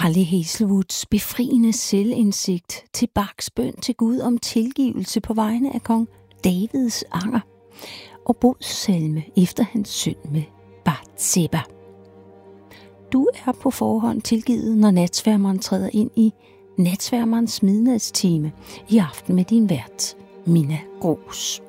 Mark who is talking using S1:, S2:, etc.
S1: Charlie Hazelwoods befriende selvindsigt til Bachs bøn til Gud om tilgivelse på vegne af kong Davids anger og bodssalme efter hans synd med Batseba. Du er på forhånd tilgivet, når natsværmeren træder ind i natsværmerens midnadstime i aften med din vært, Minna Gros.